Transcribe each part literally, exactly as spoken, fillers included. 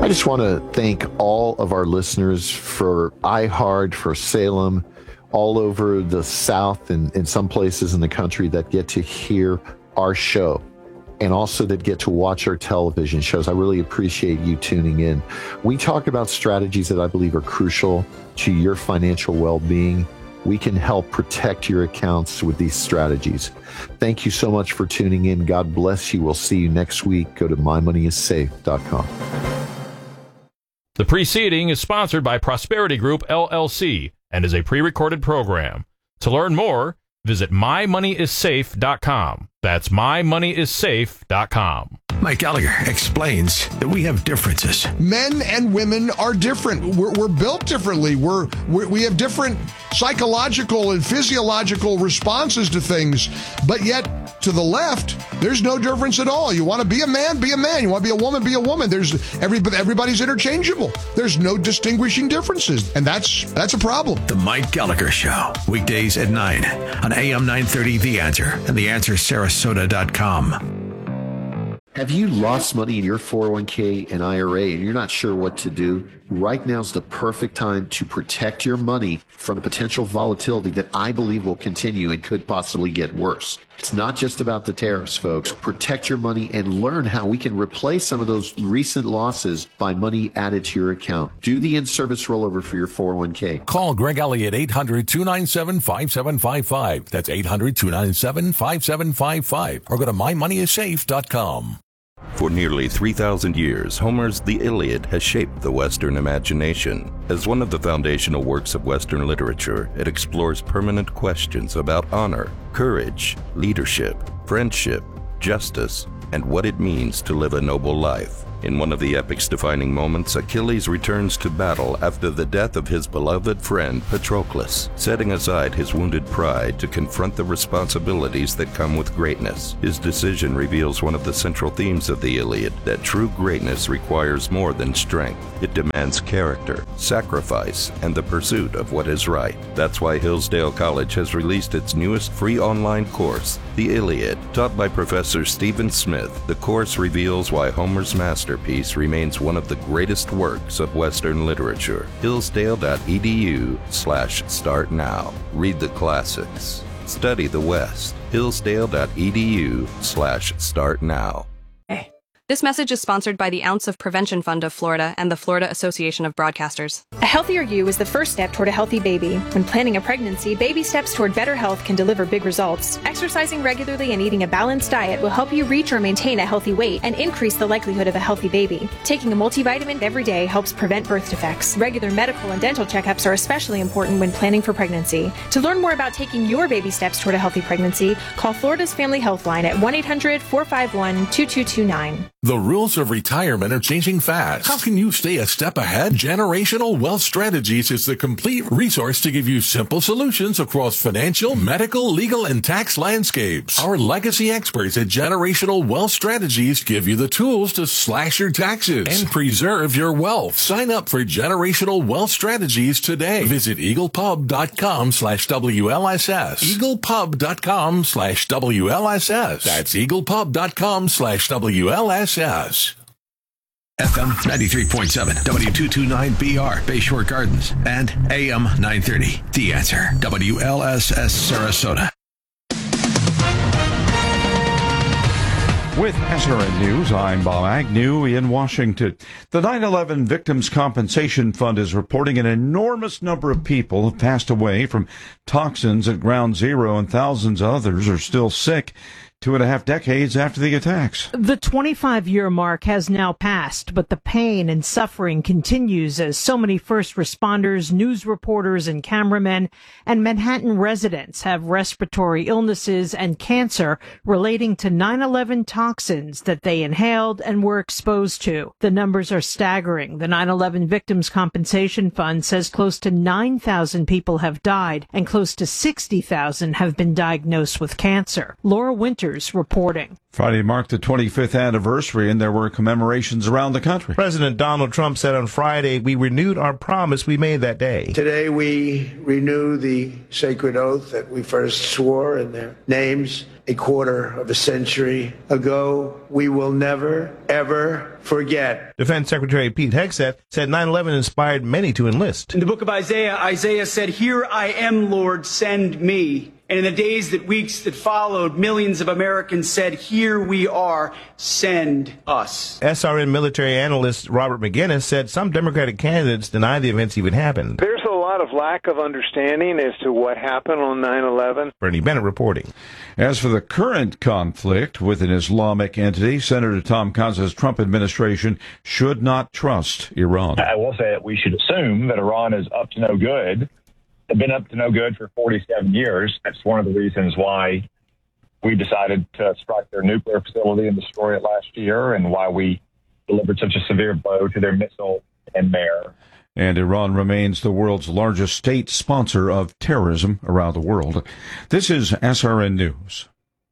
I just want to thank all of our listeners for iHeart, for Salem, all over the South and in some places in the country that get to hear our show and also that get to watch our television shows. I really appreciate you tuning in. We talk about strategies that I believe are crucial to your financial well-being. We can help protect your accounts with these strategies. Thank you so much for tuning in. God bless you. We'll see you next week. Go to my money is safe dot com. The preceding is sponsored by Prosperity Group, L L C, and is a pre-recorded program. To learn more, visit my money is safe dot com. That's my money is safe dot com. Mike Gallagher explains that we have differences. Men and women are different. We're, we're built differently. We're, we're we have different psychological and physiological responses to things. But yet, to the left, there's no difference at all. You want to be a man, be a man. You want to be a woman, be a woman. There's every, everybody's interchangeable. There's no distinguishing differences, and that's that's a problem. The Mike Gallagher Show, weekdays at nine on A M nine thirty The Answer and the answer sarasota dot com. Have you lost money in your four oh one k and I R A and you're not sure what to do? Right now is the perfect time to protect your money from the potential volatility that I believe will continue and could possibly get worse. It's not just about the tariffs, folks. Protect your money and learn how we can replace some of those recent losses by money added to your account. Do the in-service rollover for your four oh one k. Call Greg Elliott, eight hundred, two nine seven, five seven five five. That's eight hundred, two nine seven, five seven five five. Or go to my money is safe dot com. For nearly three thousand years, Homer's The Iliad has shaped the Western imagination. As one of the foundational works of Western literature, it explores permanent questions about honor, courage, leadership, friendship, justice, and what it means to live a noble life. In one of the epic's defining moments, Achilles returns to battle after the death of his beloved friend Patroclus, setting aside his wounded pride to confront the responsibilities that come with greatness. His decision reveals one of the central themes of the Iliad, that true greatness requires more than strength. It demands character, sacrifice, and the pursuit of what is right. That's why Hillsdale College has released its newest free online course, The Iliad. Taught by Professor Stephen Smith, the course reveals why Homer's masterpiece remains one of the greatest works of Western literature. Hillsdale.edu slash start now. Read the classics. Study the West. Hillsdale.edu slash start now. This message is sponsored by the Ounce of Prevention Fund of Florida and the Florida Association of Broadcasters. A healthier you is the first step toward a healthy baby. When planning a pregnancy, baby steps toward better health can deliver big results. Exercising regularly and eating a balanced diet will help you reach or maintain a healthy weight and increase the likelihood of a healthy baby. Taking a multivitamin every day helps prevent birth defects. Regular medical and dental checkups are especially important when planning for pregnancy. To learn more about taking your baby steps toward a healthy pregnancy, call Florida's Family Health Line at one eight hundred, four five one, two two two nine. The rules of retirement are changing fast. How can you stay a step ahead? Generational Wealth Strategies is the complete resource to give you simple solutions across financial, medical, legal, and tax landscapes. Our legacy experts at Generational Wealth Strategies give you the tools to slash your taxes and preserve your wealth. Sign up for Generational Wealth Strategies today. Visit eaglepub.com slash WLSS. eaglepub.com slash WLSS. That's eaglepub.com slash WLSS. F M ninety-three point seven, W two twenty-nine B R, Bayshore Gardens, and A M nine thirty, The Answer, W L S S Sarasota. With S R N News, I'm Bob Agnew in Washington. The nine eleven Victims Compensation Fund is reporting an enormous number of people have passed away from toxins at Ground Zero, and thousands of others are still sick two and a half decades after the attacks. The twenty-five-year mark has now passed, but the pain and suffering continues as so many first responders, news reporters, and cameramen, and Manhattan residents have respiratory illnesses and cancer relating to nine eleven toxins that they inhaled and were exposed to. The numbers are staggering. The nine eleven Victims Compensation Fund says close to nine thousand people have died and close to sixty thousand have been diagnosed with cancer. Laura Winters News reporting. Friday marked the twenty-fifth anniversary, and there were commemorations around the country. President Donald Trump said on Friday, we renewed our promise we made that day. Today we renew the sacred oath that we first swore in their names a quarter of a century ago. We will never, ever forget. Defense Secretary Pete Hegseth said nine eleven inspired many to enlist. In the book of Isaiah, Isaiah said, "Here I am, Lord, send me." And in the days that weeks that followed, millions of Americans said, "Here we are, send us." S R N military analyst Robert McGinnis said some Democratic candidates deny the events even happened. There's a lot of lack of understanding as to what happened on nine eleven. Bernie Bennett reporting. As for the current conflict with an Islamic entity, Senator Tom Cotton says Trump administration should not trust Iran. I will say that we should assume that Iran is up to no good. They've been up to no good for forty-seven years. That's one of the reasons why we decided to strike their nuclear facility and destroy it last year, and why we delivered such a severe blow to their missile and air. And Iran remains the world's largest state sponsor of terrorism around the world. This is S R N News.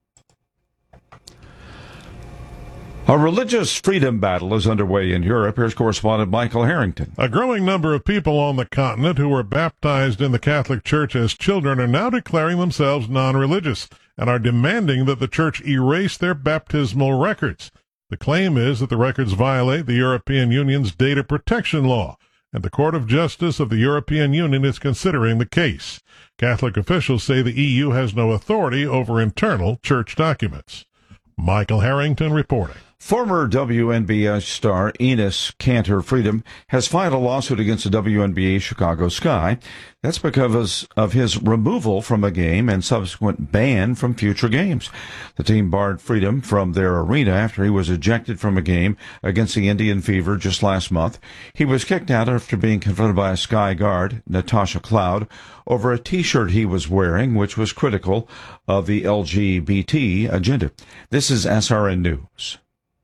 A religious freedom battle is underway in Europe. Here's correspondent Michael Harrington. A growing number of people on the continent who were baptized in the Catholic Church as children are now declaring themselves non-religious and are demanding that the Church erase their baptismal records. The claim is that the records violate the European Union's data protection law, and the Court of Justice of the European Union is considering the case. Catholic officials say the E U has no authority over internal church documents. Michael Harrington reporting. Former W N B A star Enes Kanter Freedom has filed a lawsuit against the W N B A Chicago Sky. That's because of his removal from a game and subsequent ban from future games. The team barred Freedom from their arena after he was ejected from a game against the Indian Fever just last month. He was kicked out after being confronted by a Sky guard, Natasha Cloud, over a T-shirt he was wearing, which was critical of the L G B T agenda. This is S R N News.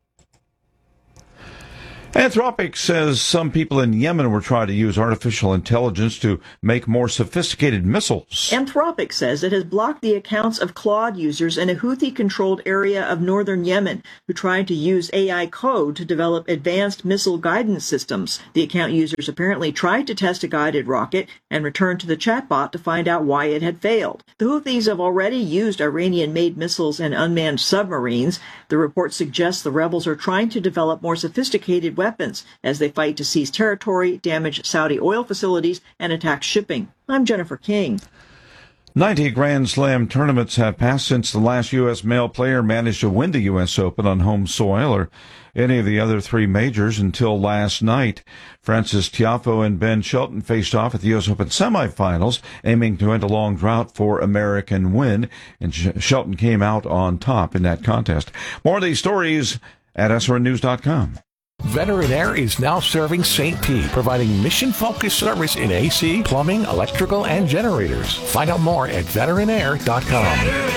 Anthropic says some people in Yemen were trying to use artificial intelligence to make more sophisticated missiles. Anthropic says it has blocked the accounts of Claude users in a Houthi-controlled area of northern Yemen who tried to use A I code to develop advanced missile guidance systems. The account users apparently tried to test a guided rocket and returned to the chatbot to find out why it had failed. The Houthis have already used Iranian-made missiles and unmanned submarines. The report suggests the rebels are trying to develop more sophisticated weapons as they fight to seize territory, damage Saudi oil facilities, and attack shipping. I'm Jennifer King. ninety Grand Slam tournaments have passed since the last U S male player managed to win the U S Open on home soil or any of the other three majors until last night. Francis Tiafoe and Ben Shelton faced off at the U S Open semifinals, aiming to end a long drought for American win, and Shelton came out on top in that contest. More of these stories at S R N news dot com. Veteran Air is now serving Saint Pete, providing mission-focused service in A C, plumbing, electrical, and generators. Find out more at veteran air dot com.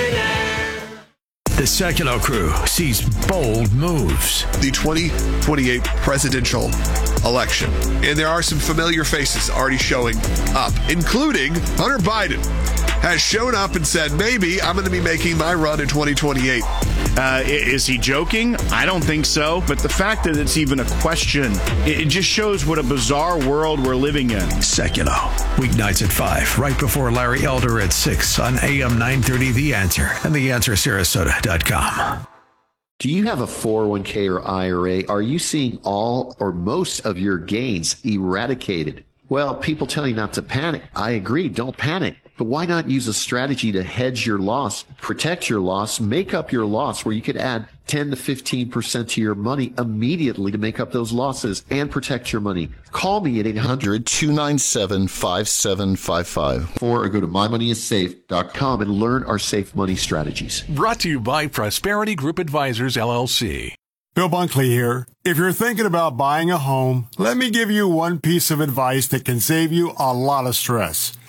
The Sekulow Crew sees bold moves. The twenty twenty-eight presidential election. And there are some familiar faces already showing up, including Hunter Biden has shown up and said, maybe I'm going to be making my run in twenty twenty-eight. Uh, is he joking? I don't think so. But the fact that it's even a question, it just shows what a bizarre world we're living in. Sekulow, weeknights at five, right before Larry Elder at six on A M nine thirty The Answer and the answer sarasota dot com. Do you have a four oh one k or I R A? Are you seeing all or most of your gains eradicated? Well, people tell you not to panic. I agree, don't panic. But why not use a strategy to hedge your loss, protect your loss, make up your loss, where you could add ten to fifteen percent to your money immediately to make up those losses and protect your money? Call me at eight hundred, two nine seven, five seven five five or go to my money is safe dot com and learn our safe money strategies. Brought to you by Prosperity Group Advisors, L L C. Bill Bunkley here. If you're thinking about buying a home, let me give you one piece of advice that can save you a lot of stress.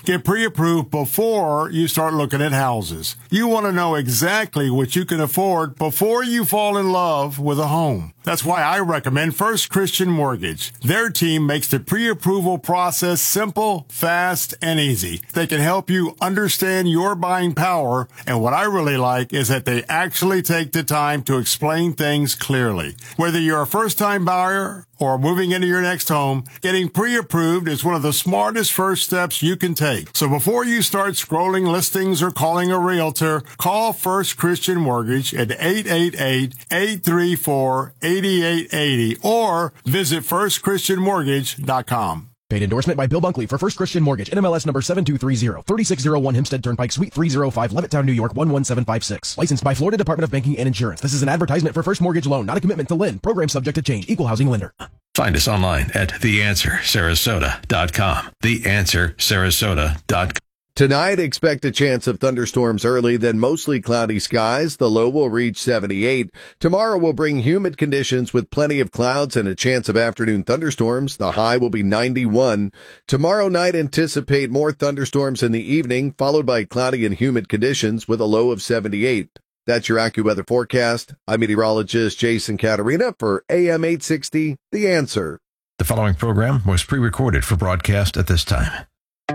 Get pre-approved before you start looking at houses. You want to know exactly what you can afford before you fall in love with a home. That's why I recommend First Christian Mortgage. Their team makes the pre-approval process simple, fast, and easy. They can help you understand your buying power, and what I really like is that they actually take the time to explain things clearly. Whether you're a first-time buyer or moving into your next home, getting pre-approved is one of the smartest first steps you can take. So before you start scrolling listings or calling a realtor, call First Christian Mortgage at eight eight eight, eight three four, eight eight eight zero or visit first christian mortgage dot com. Paid endorsement by Bill Bunkley for First Christian Mortgage, N M L S number seven two three zero, three six zero one Hempstead Turnpike, Suite three oh five, Levittown, New York, one one seven five six. Licensed by Florida Department of Banking and Insurance. This is an advertisement for First Mortgage Loan, not a commitment to lend. Program subject to change. Equal housing lender. Find us online at the answer sarasota dot com. the answer sarasota dot com. Tonight, expect a chance of thunderstorms early, then mostly cloudy skies. The low will reach seventy-eight. Tomorrow will bring humid conditions with plenty of clouds and a chance of afternoon thunderstorms. The high will be ninety-one. Tomorrow night, anticipate more thunderstorms in the evening, followed by cloudy and humid conditions with a low of seventy-eight. That's your AccuWeather forecast. I'm meteorologist Jason Caterina for A M eight sixty, The Answer. The following program was pre-recorded for broadcast at this time.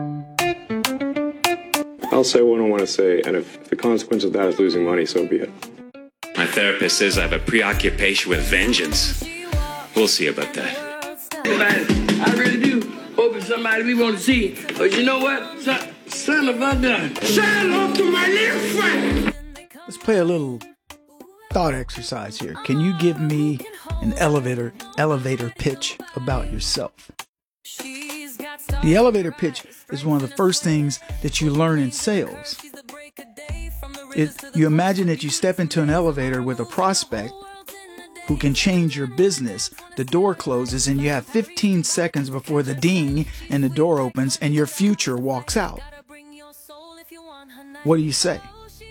I'll say what I want to say, and if the consequence of that is losing money, so be it. My therapist says I have a preoccupation with vengeance. We'll see about that. Man, I really do hope it's somebody we want to see. But you know what? Son, son of a gun. Say hello to my little friend. Let's play a little thought exercise here. Can you give me an elevator elevator pitch about yourself? The elevator pitch is one of the first things that you learn in sales. It, you imagine that you step into an elevator with a prospect who can change your business. The door closes and you have fifteen seconds before the ding and the door opens and your future walks out. What do you say?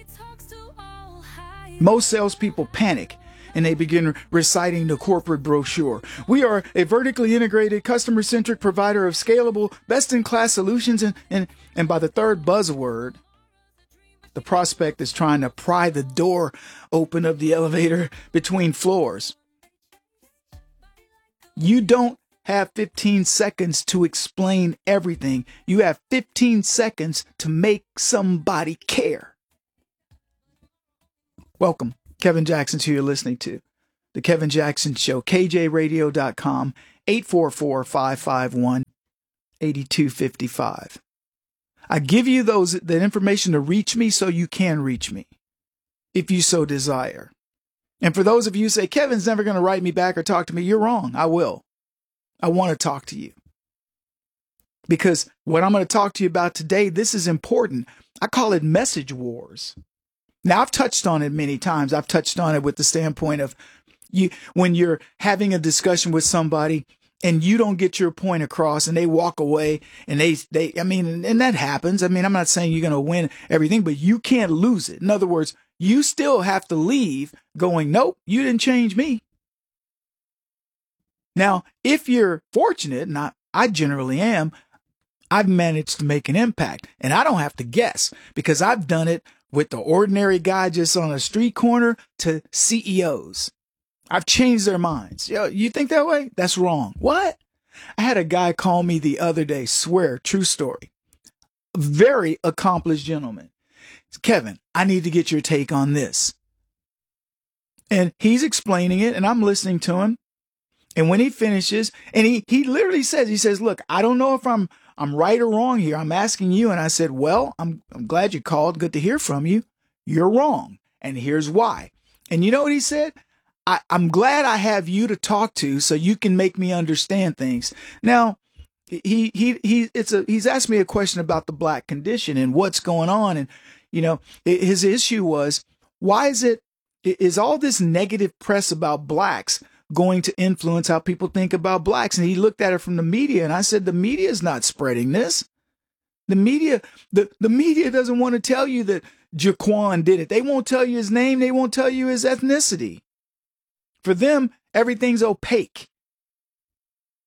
Most salespeople panic and they begin reciting the corporate brochure. We are a vertically integrated, customer-centric provider of scalable, best-in-class solutions. And, and, and by the third buzzword, the prospect is trying to pry the door open of the elevator between floors. You don't have fifteen seconds to explain everything. You have fifteen seconds to make somebody care. Welcome. Kevin Jackson, who you're listening to. The Kevin Jackson Show, K J radio dot com, eight four four, five five one, eight two five five. I give you those that information to reach me so you can reach me, if you so desire. And for those of you who say, Kevin's never going to write me back or talk to me, you're wrong. I will. I want to talk to you. Because what I'm going to talk to you about today, this is important. I call it message wars. Now, I've touched on it many times. I've touched on it with the standpoint of you when you're having a discussion with somebody and you don't get your point across and they walk away and they, they, I mean, and that happens. I mean, I'm not saying you're going to win everything, but you can't lose it. In other words, you still have to leave going, nope, you didn't change me. Now, if you're fortunate, and I, I generally am, I've managed to make an impact and I don't have to guess because I've done it with the ordinary guy just on a street corner to C E Os. I've changed their minds. Yo, you think that way? That's wrong. What? I had a guy call me the other day, swear, true story. Very accomplished gentleman. Kevin, I need to get your take on this. And he's explaining it and I'm listening to him. And when he finishes, and he, he literally says, he says, look, I don't know if I'm I'm right or wrong here. I'm asking you. And I said, well, I'm I'm glad you called. Good to hear from you. You're wrong. And here's why. And you know what he said? I, I'm glad I have you to talk to so you can make me understand things. Now, he he he it's a he's asked me a question about the black condition and what's going on. And, you know, his issue was, why is it is all this negative press about blacks going to influence how people think about blacks? And he looked at it from the media, and I said, the media is not spreading this. The media, the, the media doesn't want to tell you that Jaquan did it. They won't tell you his name. They won't tell you his ethnicity. For them, everything's opaque.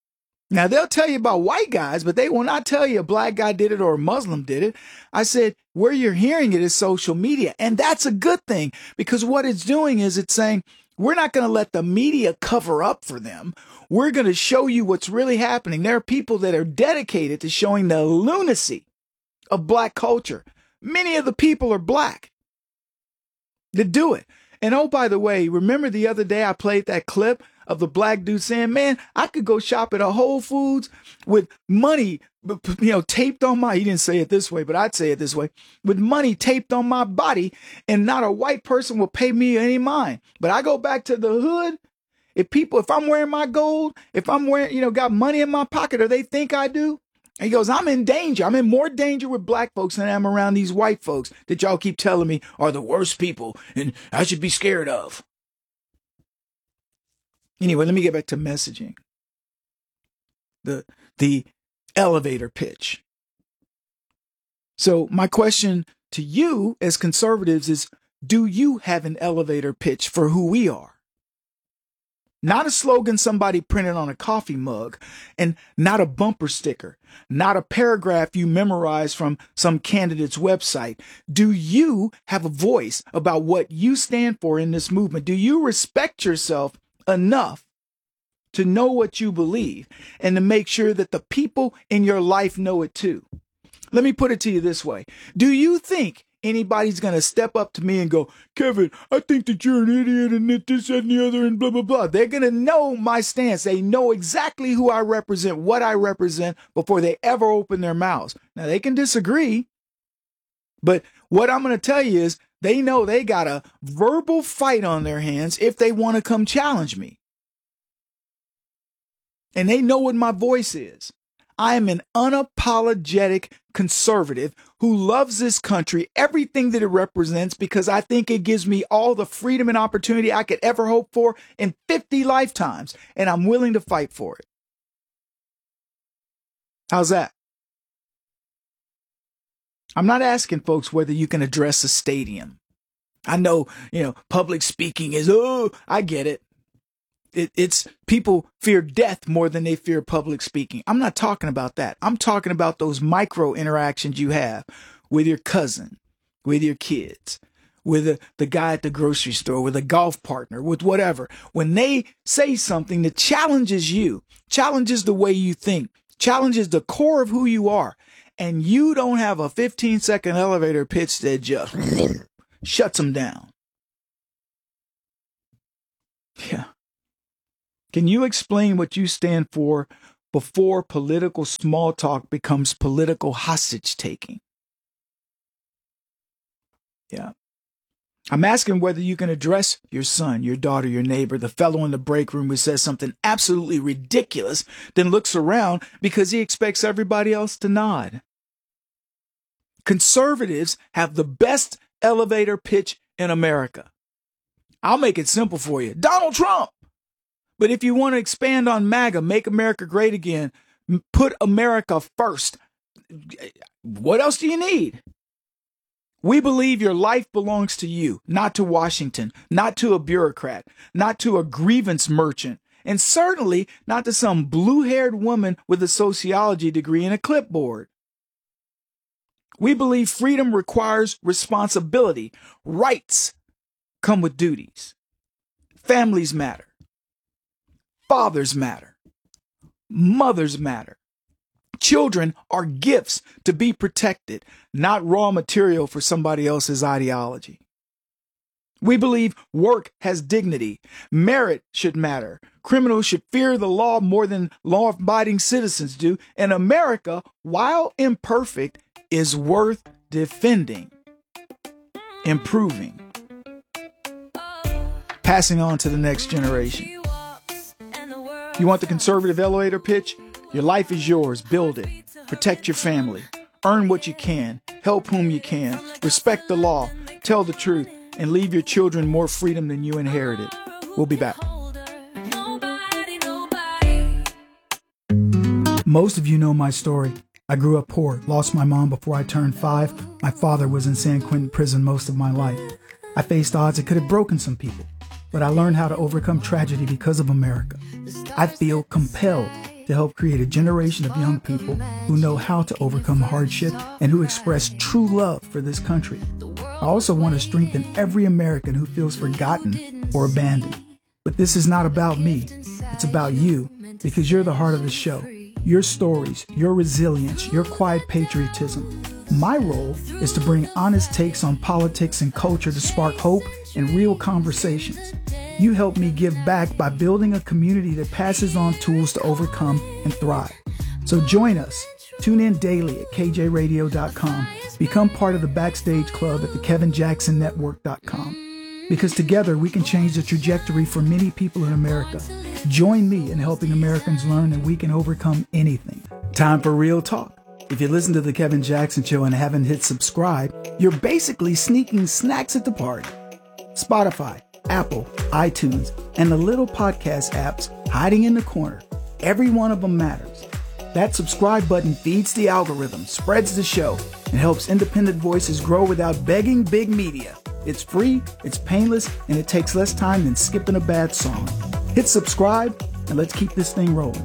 Now, they'll tell you about white guys, but they will not tell you a black guy did it or a Muslim did it. I said, where you're hearing it is social media. And that's a good thing, because what it's doing is it's saying, we're not going to let the media cover up for them. We're going to show you what's really happening. There are people that are dedicated to showing the lunacy of black culture. Many of the people are black that do it. And oh, by the way, remember the other day I played that clip of the black dude saying, man, I could go shop at a Whole Foods with money, you know, taped on my, he didn't say it this way, but I'd say it this way, with money taped on my body, and not a white person will pay me any mind. But I go back to the hood. If people, if I'm wearing my gold, if I'm wearing, you know, got money in my pocket, or they think I do, and he goes, I'm in danger. I'm in more danger with black folks than I am around these white folks that y'all keep telling me are the worst people and I should be scared of. Anyway, let me get back to messaging. The, the elevator pitch. So my question to you as conservatives is, do you have an elevator pitch for who we are? Not a slogan somebody printed on a coffee mug, and not a bumper sticker, not a paragraph you memorized from some candidate's website. Do you have a voice about what you stand for in this movement? Do you respect yourself enough to know what you believe and to make sure that the people in your life know it too? Let me put it to you this way. Do you think anybody's going to step up to me and go, Kevin, I think that you're an idiot and that this and the other and blah, blah, blah? They're going to know my stance. They know exactly who I represent, what I represent, before they ever open their mouths. Now, they can disagree, but what I'm going to tell you is they know they got a verbal fight on their hands if they want to come challenge me. And they know what my voice is. I am an unapologetic conservative who loves this country, everything that it represents, because I think it gives me all the freedom and opportunity I could ever hope for in fifty lifetimes, and I'm willing to fight for it. How's that? I'm not asking folks whether you can address a stadium. I know, you know, public speaking is, oh, I get it. It, it's people fear death more than they fear public speaking. I'm not talking about that. I'm talking about those micro interactions you have with your cousin, with your kids, with the, the guy at the grocery store, with a golf partner, with whatever. When they say something that challenges you, challenges the way you think, challenges the core of who you are, and you don't have a fifteen second elevator pitch that just shuts them down. Yeah. Can you explain what you stand for before political small talk becomes political hostage taking? Yeah. I'm asking whether you can address your son, your daughter, your neighbor, the fellow in the break room who says something absolutely ridiculous, then looks around because he expects everybody else to nod. Conservatives have the best elevator pitch in America. I'll make it simple for you. Donald Trump. But if you want to expand on MAGA, make America great again, put America first, what else do you need? We believe your life belongs to you, not to Washington, not to a bureaucrat, not to a grievance merchant, and certainly not to some blue-haired woman with a sociology degree and a clipboard. We believe freedom requires responsibility. Rights come with duties. Families matter. Fathers matter. Mothers matter. Children are gifts to be protected, not raw material for somebody else's ideology. We believe work has dignity. Merit should matter. Criminals should fear the law more than law-abiding citizens do. And America, while imperfect, is worth defending, improving, passing on to the next generation. You want the conservative elevator pitch? Your life is yours. Build it. Protect your family. Earn what you can. Help whom you can. Respect the law. Tell the truth. And leave your children more freedom than you inherited. We'll be back. Most of you know my story. I grew up poor, lost my mom before I turned five. My father was in San Quentin prison most of my life. I faced odds that could have broken some people, but I learned how to overcome tragedy because of America. I feel compelled to to help create a generation of young people who know how to overcome hardship and who express true love for this country. I also want to strengthen every American who feels forgotten or abandoned. But this is not about me. It's about you, because you're the heart of the show. Your stories, your resilience, your quiet patriotism. My role is to bring honest takes on politics and culture to spark hope and real conversations. You help me give back by building a community that passes on tools to overcome and thrive. So join us. Tune in daily at K J radio dot com. Become part of the Backstage Club at the Kevin Jackson Network dot com. Because together we can change the trajectory for many people in America. Join me in helping Americans learn that we can overcome anything. Time for real talk. If you listen to The Kevin Jackson Show and haven't hit subscribe, you're basically sneaking snacks at the party. Spotify, Apple, iTunes, and the little podcast apps hiding in the corner. Every one of them matters. That subscribe button feeds the algorithm, spreads the show, and helps independent voices grow without begging big media. It's free, it's painless, and it takes less time than skipping a bad song. Hit subscribe, and let's keep this thing rolling.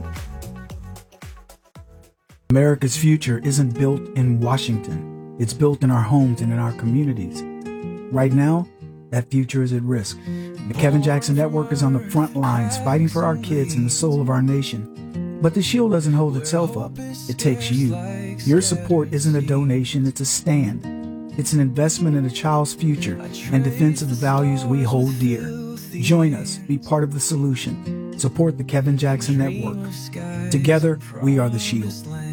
America's future isn't built in Washington. It's built in our homes and in our communities. Right now, that future is at risk. The Kevin Jackson Network is on the front lines fighting for our kids and the soul of our nation. But the shield doesn't hold itself up. It takes you. Your support isn't a donation, it's a stand. It's an investment in a child's future and defense of the values we hold dear. Join us. Be part of the solution. Support the Kevin Jackson Network. Together, we are the shield.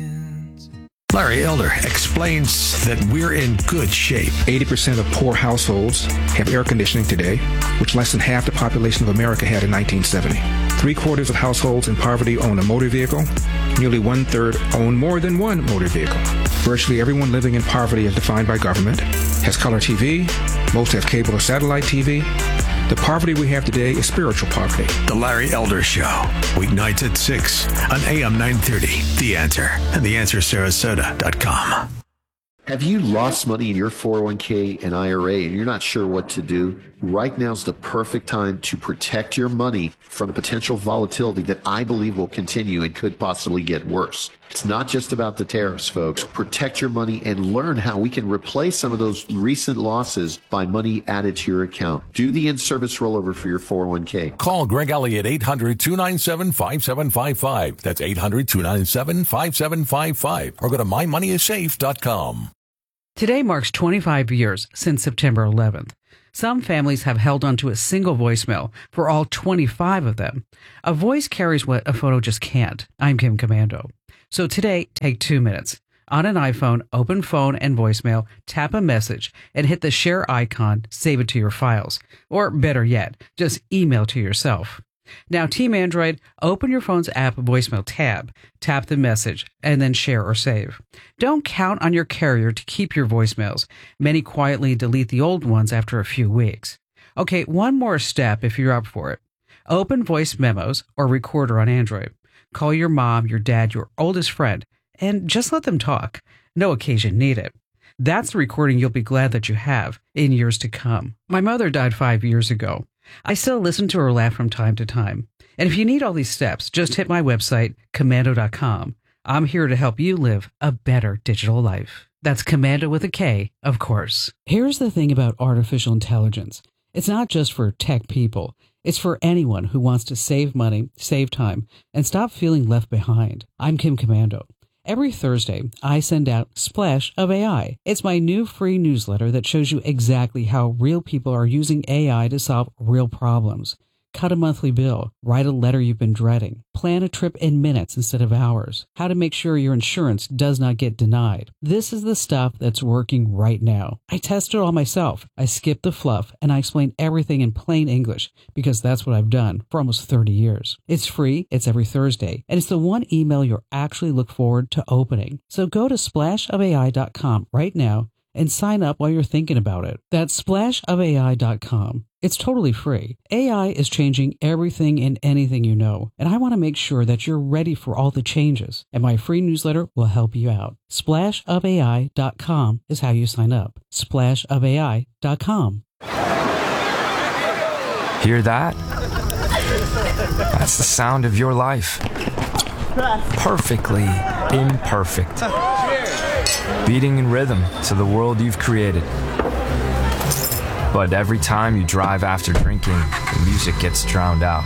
Larry Elder explains that we're in good shape. eighty percent of poor households have air conditioning today, which less than half the population of America had in nineteen seventy. Three quarters of households in poverty own a motor vehicle. Nearly one third own more than one motor vehicle. Virtually everyone living in poverty as defined by government has color T V. Most have cable or satellite T V. The poverty we have today is spiritual poverty. The Larry Elder Show, weeknights at six on A M nine thirty. The Answer and the answer sarasota dot com. Have you lost money in your four oh one k and I R A and you're not sure what to do? Right now's the perfect time to protect your money from the potential volatility that I believe will continue and could possibly get worse. It's not just about the tariffs, folks. Protect your money and learn how we can replace some of those recent losses by money added to your account. Do the in-service rollover for your four oh one k. Call Greg Elliott, eight hundred, two nine seven, five seven five five. That's eight hundred, two nine seven, five seven five five. Or go to my money is safe dot com. Today marks twenty-five years since September eleventh. Some families have held onto a single voicemail for all twenty-five of them. A voice carries what a photo just can't. I'm Kim Commando. So today, take two minutes. On an iPhone, open phone and voicemail, tap a message, and hit the share icon, save it to your files. Or better yet, just email to yourself. Now, Team Android, open your phone's app voicemail tab, tap the message, and then share or save. Don't count on your carrier to keep your voicemails. Many quietly delete the old ones after a few weeks. Okay, one more step if you're up for it. Open Voice Memos or Recorder on Android. Call your mom, your dad, your oldest friend, and just let them talk. No occasion needed. That's the recording you'll be glad that you have in years to come. My mother died five years ago. I still listen to her laugh from time to time. And if you need all these steps, just hit my website, commando dot com. I'm here to help you live a better digital life. That's Commando with a K, of course. Here's the thing about artificial intelligence. It's not just for tech people. It's for anyone who wants to save money, save time, and stop feeling left behind. I'm Kim Commando. Every Thursday, I send out Splash of A I. It's my new free newsletter that shows you exactly how real people are using A I to solve real problems. Cut a monthly bill, write a letter you've been dreading, plan a trip in minutes instead of hours, how to make sure your insurance does not get denied. This is the stuff that's working right now. I test it all myself. I skip the fluff and I explain everything in plain English because that's what I've done for almost thirty years. It's free, it's every Thursday, and it's the one email you'll actually look forward to opening. So go to splash of A I dot com right now and sign up while you're thinking about it. That's splash of A I dot com. It's totally free. A I is changing everything and anything you know, and I want to make sure that you're ready for all the changes, and my free newsletter will help you out. splash of A I dot com is how you sign up. splash of A I dot com. Hear that? That's the sound of your life. perfectly imperfect, beating in rhythm to the world you've created. But every time you drive after drinking, the music gets drowned out.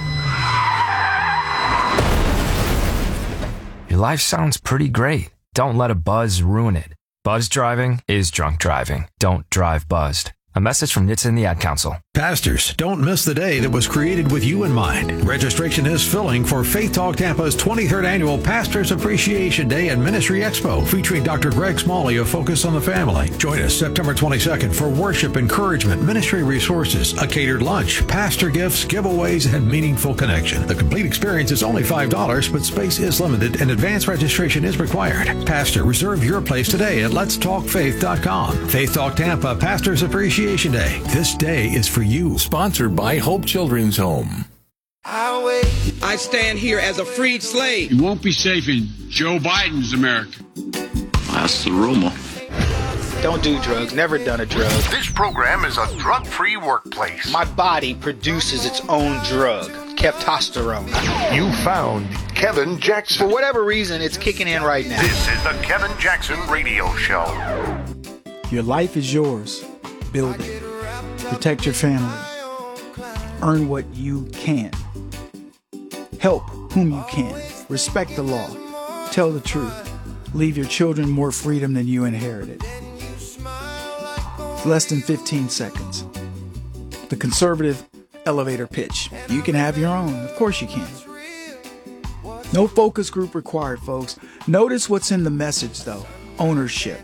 Your life sounds pretty great. Don't let a buzz ruin it. Buzz driving is drunk driving. Don't drive buzzed. A message from N H T S A and the Ad Council. Pastors, don't miss the day that was created with you in mind. Registration is filling for Faith Talk Tampa's twenty-third Annual Pastors Appreciation Day and Ministry Expo, featuring Doctor Greg Smalley of Focus on the Family. Join us September twenty-second for worship, encouragement, ministry resources, a catered lunch, pastor gifts, giveaways, and meaningful connection. The complete experience is only five dollars, but space is limited and advance registration is required. Pastor, reserve your place today at lets talk faith dot com. Faith Talk Tampa Pastors Appreciation Day. This day is for you. Sponsored by Hope Children's Home. I stand here as a freed slave. You won't be safe in Joe Biden's America. That's the rumor. Don't do drugs. Never done a drug. This program is a drug-free workplace. My body produces its own drug, ketosterone. You found Kevin Jackson. For whatever reason, it's kicking in right now. This is the Kevin Jackson Radio Show. Your life is yours. Build it. Protect your family. Earn what you can. Help whom you can. Respect the law. Tell the truth. Leave your children more freedom than you inherited. Less than fifteen seconds. The conservative elevator pitch. You can have your own. Of course you can. No focus group required, folks. Notice what's in the message, though. Ownership.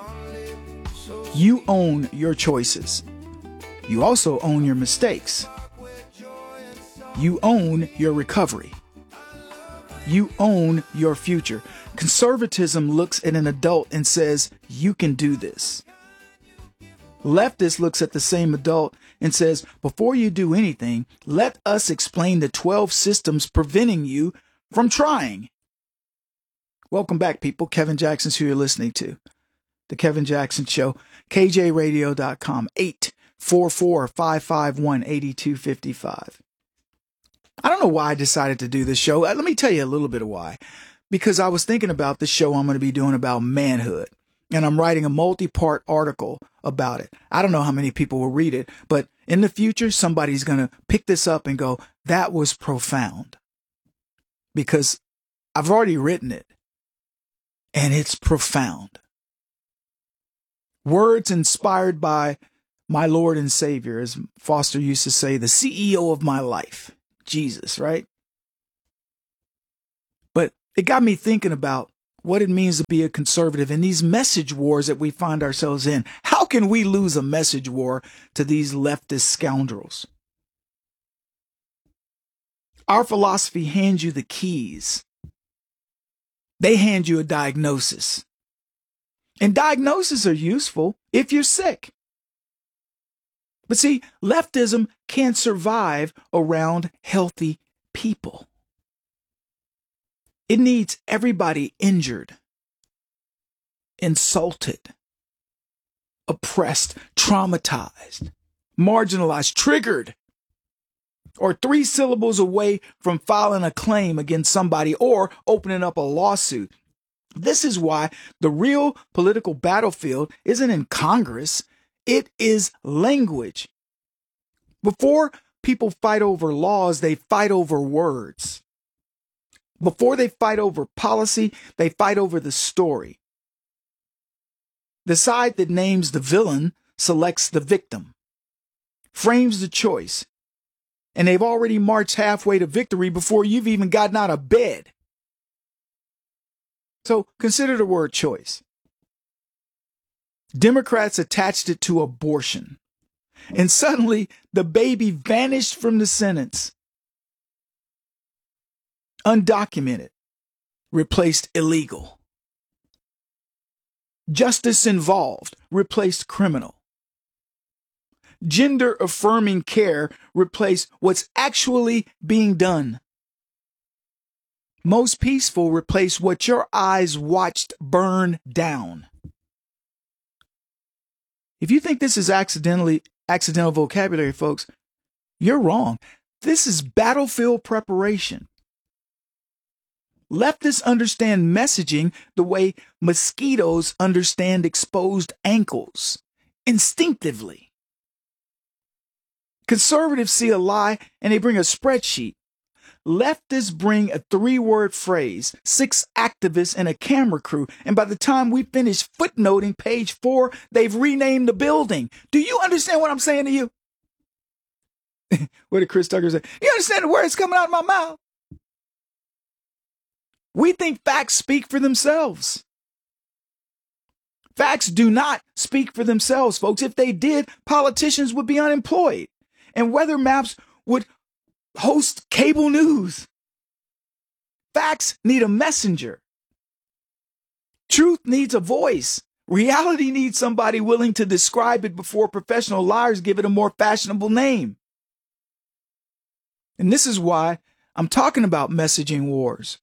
You own your choices. You also own your mistakes. You own your recovery. You own your future. Conservatism looks at an adult and says, you can do this. Leftist looks at the same adult and says, before you do anything, let us explain the twelve systems preventing you from trying. Welcome back, people. Kevin Jackson's who you're listening to. The Kevin Jackson Show, K J radio dot com, eight four four, five five one, eight two five five. I don't know why I decided to do this show. Let me tell you a little bit of why. Because I was thinking about the show I'm going to be doing about manhood. And I'm writing a multi-part article about it. I don't know how many people will read it, but in the future, somebody's going to pick this up and go, that was profound. Because I've already written it. And it's profound. Words inspired by my Lord and Savior, as Foster used to say, the C E O of my life, Jesus, right? But it got me thinking about what it means to be a conservative in these message wars that we find ourselves in. How can we lose a message war to these leftist scoundrels? Our philosophy hands you the keys. They hand you a diagnosis. And diagnoses are useful if you're sick. But see, leftism can't survive around healthy people. It needs everybody injured, insulted, oppressed, traumatized, marginalized, triggered, or three syllables away from filing a claim against somebody or opening up a lawsuit. This is why the real political battlefield isn't in Congress. It is language. Before people fight over laws, they fight over words. Before they fight over policy, they fight over the story. The side that names the villain selects the victim, frames the choice, and they've already marched halfway to victory before you've even gotten out of bed. So consider the word choice. Democrats attached it to abortion, and suddenly the baby vanished from the sentence. Undocumented replaced illegal. Justice involved replaced criminal. Gender affirming care replaced what's actually being done. Most peaceful replaced what your eyes watched burn down. If you think this is accidentally accidental vocabulary, folks, you're wrong. This is battlefield preparation. Leftists understand messaging the way mosquitoes understand exposed ankles, instinctively. Conservatives see a lie and they bring a spreadsheet. Leftists bring a three-word phrase, six activists, and a camera crew. And by the time we finish footnoting page four, they've renamed the building. Do you understand what I'm saying to you? What did Chris Tucker say? You understand the words coming out of my mouth? We think facts speak for themselves. Facts do not speak for themselves, folks. If they did, politicians would be unemployed, and weather maps would host cable news. Facts need a messenger. Truth needs a voice. Reality needs somebody willing to describe it before professional liars give it a more fashionable name. And this is why I'm talking about messaging wars.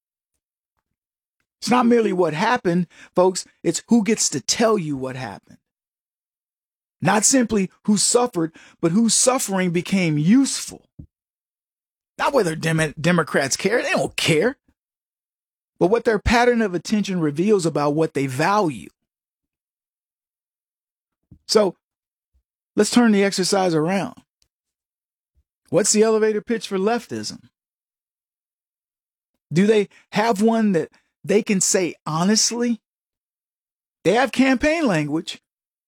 It's not merely what happened, folks. It's who gets to tell you what happened. Not simply who suffered, but whose suffering became useful. Not whether Dem- Democrats care. They don't care. But what their pattern of attention reveals about what they value. So let's turn the exercise around. What's the elevator pitch for leftism? Do they have one that they can say honestly? They have campaign language.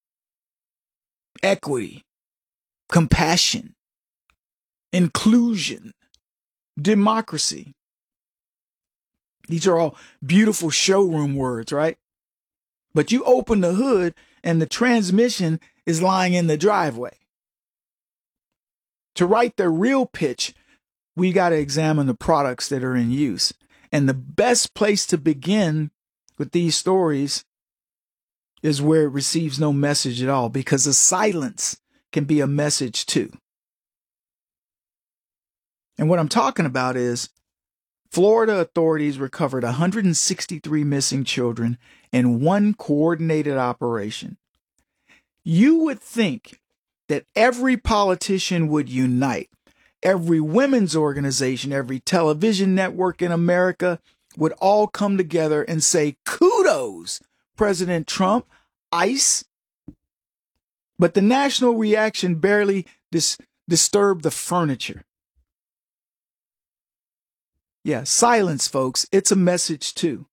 Equity, compassion, inclusion, democracy. These are all beautiful showroom words, right? But you open the hood and the transmission is lying in the driveway. To write their real pitch, we got to examine the products that are in use. And the best place to begin with these stories is where it receives no message at all, because the silence can be a message too. And what I'm talking about is Florida authorities recovered one hundred sixty-three missing children in one coordinated operation. You would think that every politician would unite. Every women's organization, every television network in America would all come together and say, kudos, President Trump, ICE. But the national reaction barely dis- disturbed the furniture. Yeah, silence, folks. It's a message too.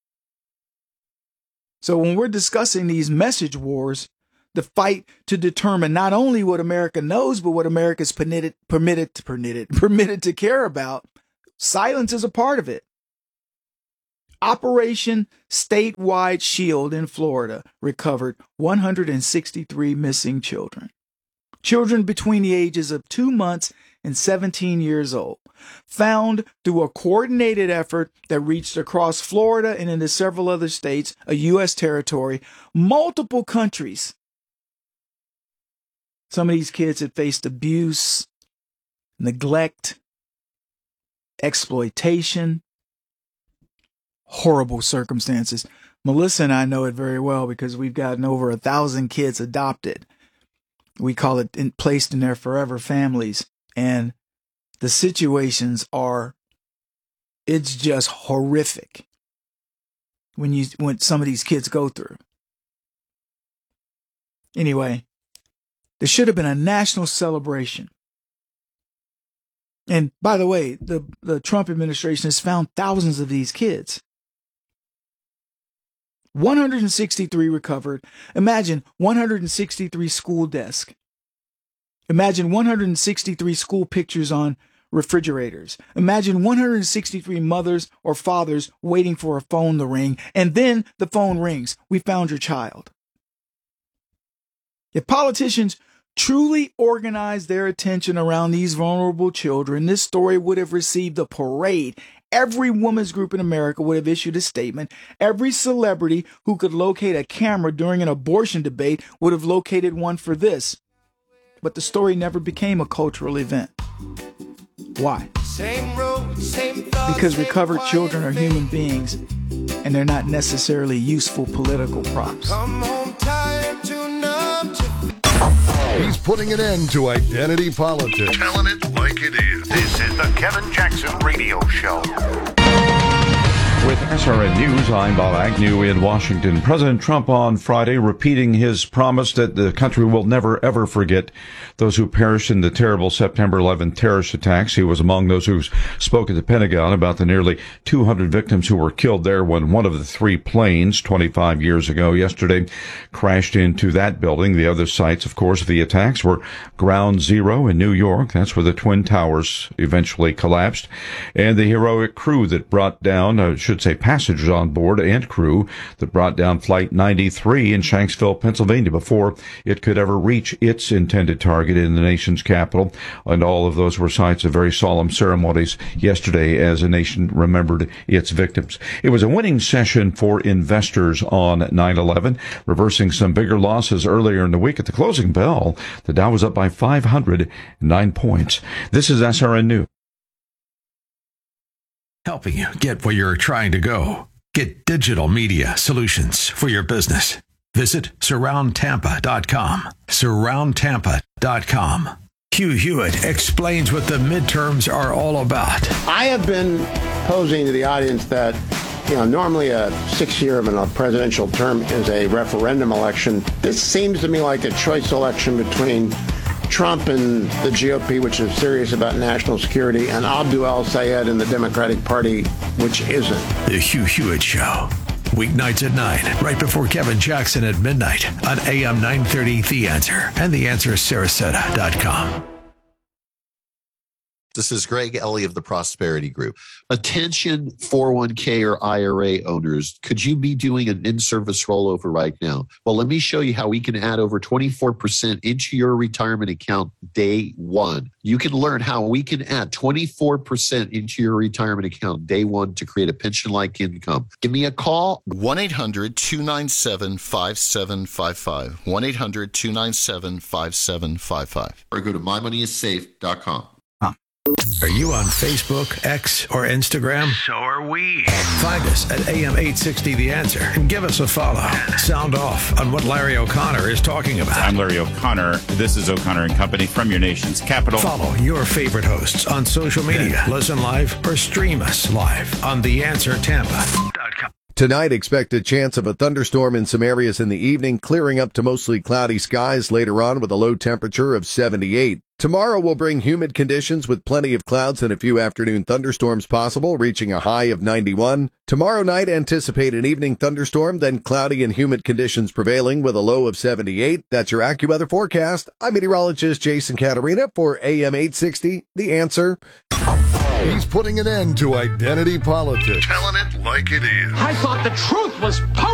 So when we're discussing these message wars, the fight to determine not only what America knows, but what America's permitted, permitted, permitted, permitted to care about, silence is a part of it. Operation Statewide Shield in Florida recovered one hundred sixty-three missing children. Children between the ages of two months and seventeen years old, found through a coordinated effort that reached across Florida and into several other states, a U S territory, multiple countries. Some of these kids had faced abuse, neglect, exploitation, horrible circumstances. Melissa and I know it very well because we've gotten over a thousand kids adopted. We call it in, placed in their forever families. And the situations are, it's just horrific when you, when some of these kids go through. Anyway, there should have been a national celebration. And by the way, the, the Trump administration has found thousands of these kids. one hundred sixty-three recovered. Imagine one hundred sixty-three school desks. Imagine one hundred sixty-three school pictures on refrigerators. Imagine one hundred sixty-three mothers or fathers waiting for a phone to ring, and then the phone rings. We found your child. If politicians truly organized their attention around these vulnerable children, this story would have received a parade. Every women's group in America would have issued a statement. Every celebrity who could locate a camera during an abortion debate would have located one for this. But the story never became a cultural event. Why? Same road, same thought, because recovered children are human beings, and they're not necessarily useful political props. Come home tired, too numb to... He's putting an end to identity politics. Telling it like it is. This is the Kevin Jackson Radio Show. R N News, I'm Bob Agnew in Washington. President Trump on Friday repeating his promise that the country will never, ever forget those who perished in the terrible September eleventh terrorist attacks. He was among those who spoke at the Pentagon about the nearly two hundred victims who were killed there when one of the three planes twenty-five years ago yesterday crashed into that building. The other sites, of course, of the attacks were Ground Zero in New York. That's where the Twin Towers eventually collapsed. And the heroic crew that brought down, I should say passengers on board and crew, that brought down Flight ninety-three in Shanksville, Pennsylvania, before it could ever reach its intended target in the nation's capital. And all of those were sites of very solemn ceremonies yesterday as a nation remembered its victims. It was a winning session for investors on nine eleven, reversing some bigger losses earlier in the week. At the closing bell, the Dow was up by five hundred nine points. This is S R N News. Helping you get where you're trying to go. Get digital media solutions for your business. Visit surround tampa dot com. surround tampa dot com. Hugh Hewitt explains what the midterms are all about. I have been posing to the audience that, you know, normally a six-year of a presidential term is a referendum election. This seems to me like a choice election between Trump and the G O P, which is serious about national security, and Abdul El-Sayed and the Democratic Party, which isn't. The Hugh Hewitt Show. Weeknights at nine, right before Kevin Jackson at midnight on A M nine thirty The Answer and the answer sarasota dot com. This is Greg Ellie of the Prosperity Group. Attention four oh one k or I R A owners, could you be doing an in-service rollover right now? Well, let me show you how we can add over twenty-four percent into your retirement account day one. You can learn how we can add twenty-four percent into your retirement account day one to create a pension-like income. Give me a call. one eight hundred two nine seven five seven five five. one eight hundred two nine seven five seven five five. Or go to my money is safe dot com. Are you on Facebook, X, or Instagram? So are we. Find us at A M eight sixty The Answer and give us a follow. Sound off on what Larry O'Connor is talking about. I'm Larry O'Connor. This is O'Connor and Company from your nation's capital. Follow your favorite hosts on social media. Listen live or stream us live on the answer tampa dot com. Tonight, expect a chance of a thunderstorm in some areas in the evening, clearing up to mostly cloudy skies later on with a low temperature of seventy-eight. Tomorrow will bring humid conditions with plenty of clouds and a few afternoon thunderstorms possible, reaching a high of ninety-one. Tomorrow night, anticipate an evening thunderstorm, then cloudy and humid conditions prevailing with a low of seventy-eight. That's your AccuWeather forecast. I'm meteorologist Jason Caterina for A M eight sixty, The Answer. He's putting an end to identity politics. Telling it like it is. I thought the truth was